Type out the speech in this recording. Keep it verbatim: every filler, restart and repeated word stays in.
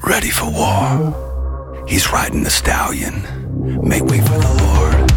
ready for war. He's riding the stallion, make way for the Lord.